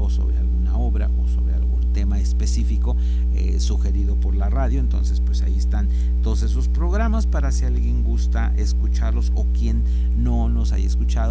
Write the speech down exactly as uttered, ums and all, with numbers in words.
o sobre alguna obra o sobre algún tema específico eh, sugerido por la radio. Entonces pues ahí están todos esos programas para si alguien gusta escucharlos o quien no nos haya escuchado